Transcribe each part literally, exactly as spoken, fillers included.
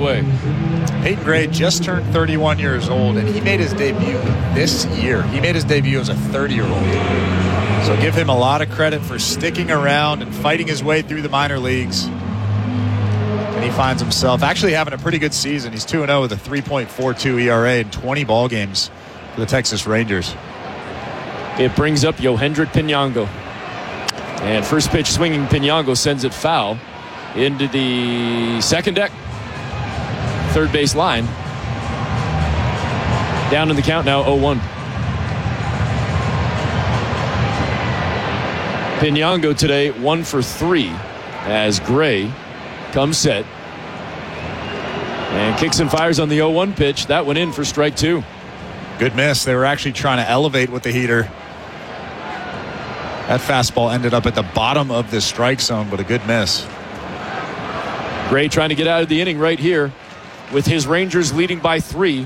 away. Peyton Gray just turned thirty-one years old, and he made his debut this year. He made his debut as a thirty-year-old. So give him a lot of credit for sticking around and fighting his way through the minor leagues. And he finds himself actually having a pretty good season. He's two and oh with a three point four two E R A in twenty ball games for the Texas Rangers. It brings up Yohendrick Pinango. And first pitch swinging Pinango sends it foul into the second deck. Third base line. Down in the count now, oh one. Pinango today one for three as Gray comes set. And kicks and fires on the oh one pitch. That went in for strike two. Good miss. They were actually trying to elevate with the heater. That fastball ended up at the bottom of the strike zone, but a good miss. Gray trying to get out of the inning right here with his Rangers leading by three.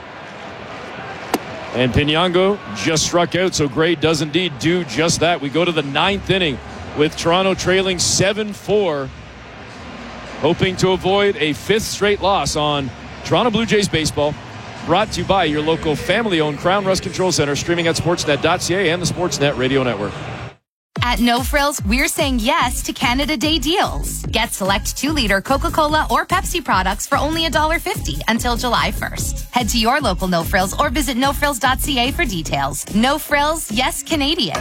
And Pinango just struck out, so Gray does indeed do just that. We go to the ninth inning with Toronto trailing seven four, hoping to avoid a fifth straight loss on Toronto Blue Jays baseball. Brought to you by your local family-owned Crown Rust Control Center, streaming at sportsnet dot c a and the Sportsnet Radio Network. At No Frills, we're saying yes to Canada Day deals. Get select two-liter Coca-Cola or Pepsi products for only one dollar fifty until July first. Head to your local No Frills or visit no frills dot c a for details. No Frills, yes Canadian.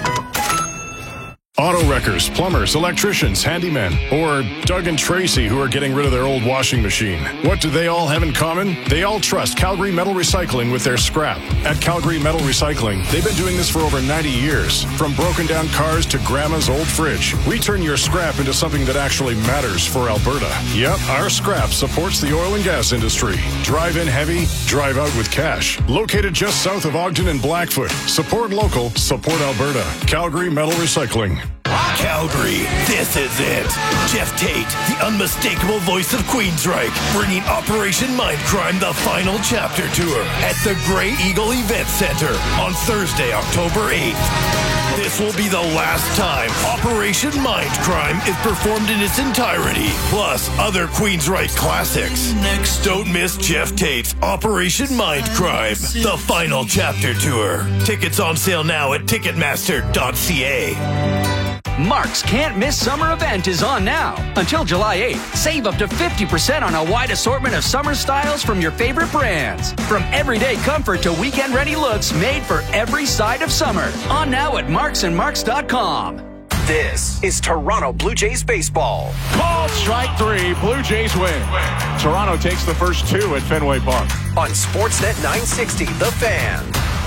Auto wreckers, plumbers, electricians, handymen, or Doug and Tracy who are getting rid of their old washing machine. What do they all have in common? They all trust Calgary Metal Recycling with their scrap. At Calgary Metal Recycling, they've been doing this for over ninety years. From broken down cars to grandma's old fridge, we turn your scrap into something that actually matters for Alberta. Yep, our scrap supports the oil and gas industry. Drive in heavy, drive out with cash. Located just south of Ogden and Blackfoot. Support local, support Alberta. Calgary Metal Recycling. Calgary, this is it. Jeff Tate, the unmistakable voice of Queensryche, bringing Operation Mindcrime, the final chapter tour at the Grey Eagle Event Center on Thursday, October eighth. This will be the last time Operation Mindcrime is performed in its entirety, plus other Queensryche classics. Next, don't miss Jeff Tate's Operation Mindcrime, the final chapter tour. Tickets on sale now at ticketmaster dot c a. Mark's Can't Miss Summer event is on now. Until July eighth, save up to fifty percent on a wide assortment of summer styles from your favorite brands. From everyday comfort to weekend-ready looks made for every side of summer. On now at marks and marks dot com. This is Toronto Blue Jays baseball. Called strike three, Blue Jays win. Toronto takes the first two at Fenway Park. On Sportsnet nine sixty, The Fan.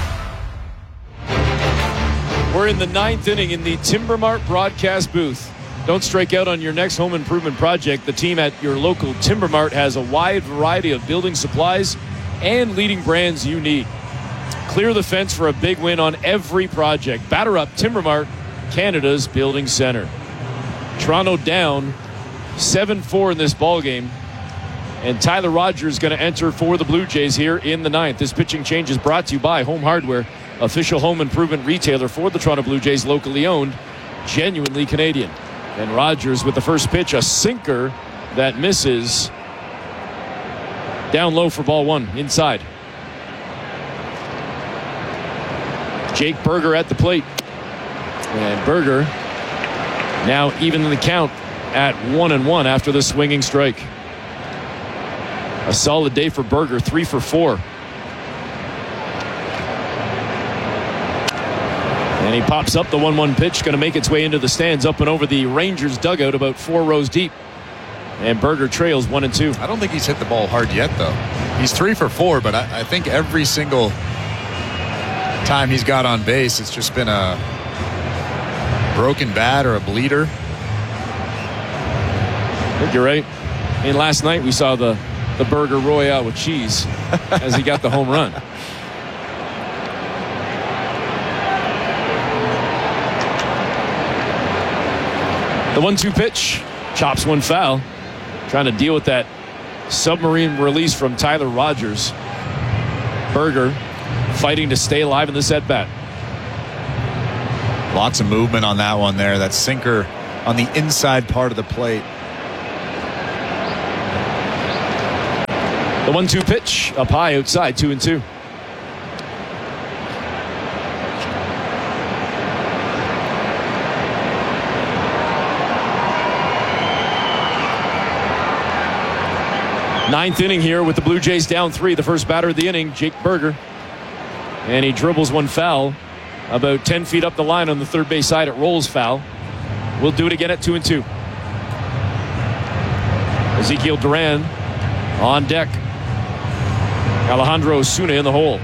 We're in the ninth inning in the Timbermart broadcast booth. Don't strike out on your next home improvement project. The team at your local Timbermart has a wide variety of building supplies and leading brands you need. Clear the fence for a big win on every project. Batter up Timbermart, Canada's building center. Toronto down seven four in this ballgame. And Tyler Rogers going to enter for the Blue Jays here in the ninth. This pitching change is brought to you by Home Hardware, official home improvement retailer for the Toronto Blue Jays, locally owned, genuinely Canadian. And Rogers with the first pitch, a sinker that misses. Down low for ball one, inside. Jake Berger at the plate. And Berger now even in the count at one and one after the swinging strike. A solid day for Berger, three for four. And he pops up the one one pitch, going to make its way into the stands up and over the Rangers dugout about four rows deep. And Berger trails one and two. I don't think he's hit the ball hard yet, though. He's three for four, but I, I think every single time he's got on base, it's just been a broken bat or a bleeder. I think you're right. I mean, last night we saw the, the Burger Royale with cheese as he got the home run. The one two pitch, chops one foul. Trying to deal with that submarine release from Tyler Rogers. Berger fighting to stay alive in this at bat. Lots of movement on that one there. That sinker on the inside part of the plate. The one two pitch up high outside, two and two. Ninth inning here with the Blue Jays down three. The first batter of the inning, Jake Burger. And he dribbles one foul about ten feet up the line on the third base side. It rolls foul. We'll do it again at two and two. Ezekiel Duran on deck. Alejandro Osuna in the hole.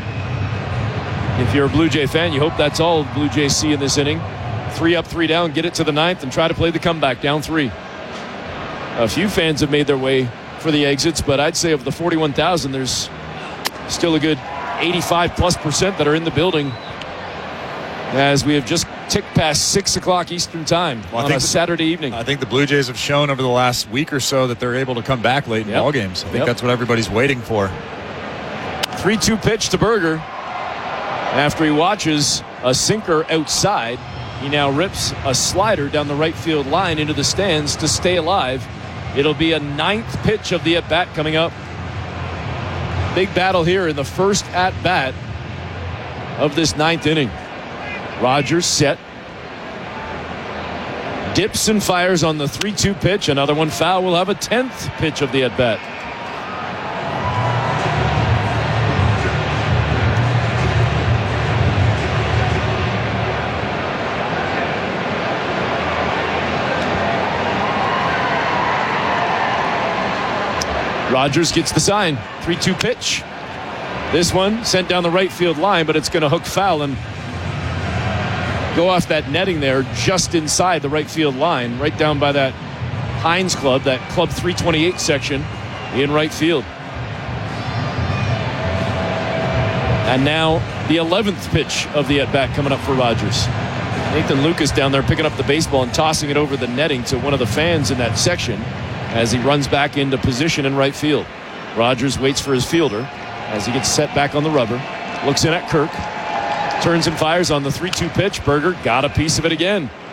If you're a Blue Jay fan, you hope that's all Blue Jays see in this inning. Three up, three down, get it to the ninth and try to play the comeback down three. A few fans have made their way for the exits, but I'd say of the forty-one thousand, there's still a good eighty-five plus percent that are in the building as we have just ticked past six o'clock Eastern time well, on a Saturday evening. I think the Blue Jays have shown over the last week or so that they're able to come back late in yep. ball games. I think yep. that's what everybody's waiting for. three two pitch to Burger. After he watches a sinker outside, he now rips a slider down the right field line into the stands to stay alive. It'll be a ninth pitch of the at-bat coming up. Big battle here in the first at-bat of this ninth inning. Rogers set. Dips and fires on the three two pitch. Another one foul. We'll have a tenth pitch of the at-bat. Rogers gets the sign. three two pitch. This one sent down the right field line, but it's going to hook foul and go off that netting there just inside the right field line, right down by that Heinz Club, that Club three twenty-eight section in right field. And now the eleventh pitch of the at-bat coming up for Rogers. Nathan Lucas down there picking up the baseball and tossing it over the netting to one of the fans in that section as he runs back into position in right field. Rogers waits for his fielder as he gets set back on the rubber. Looks in at Kirk. Turns and fires on the three two pitch. Burger got a piece of it again.